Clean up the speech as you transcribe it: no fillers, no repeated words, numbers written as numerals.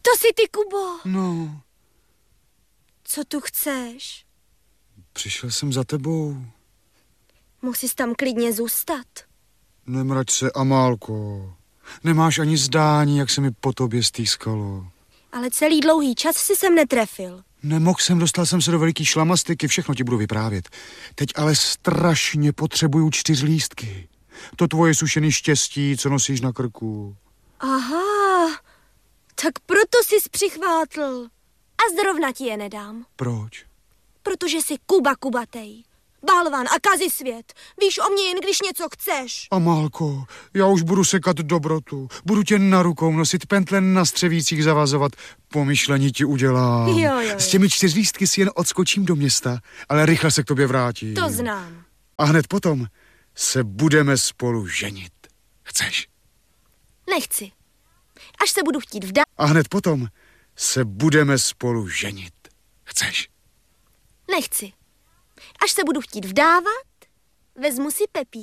To jsi ty, Kubo. No. Co tu chceš? Přišel jsem za tebou. Mohl jsi tam klidně zůstat. Nemrať se, Amálko. Nemáš ani zdání, jak se mi po tobě stýskalo. Ale celý dlouhý čas si sem netrefil. Nemohl jsem, dostal jsem se do veliký šlamastyky, všechno ti budu vyprávět. Teď ale strašně potřebuju 4 lístky. To tvoje sušený štěstí, co nosíš na krku. Aha, tak proto jsi přichvátl. A zrovna ti je nedám. Proč? Protože jsi Kuba Kubatej. Balvan a kazisvět. Víš o mě jen, když něco chceš. Amálko, já už budu sekat dobrotu. Budu tě na rukou nosit, pentle na střevících zavazovat. Pomyšlení ti udělám. Jo. S těmi 4 lístky si jen odskočím do města, ale rychle se k tobě vrátím. To znám. A hned potom se budeme spolu ženit. Chceš? Nechci. Až se budu chtít vdát. A hned potom se budeme spolu ženit. Chceš? Nechci. Až se budu chtít vdávat, vezmu si Pepíka.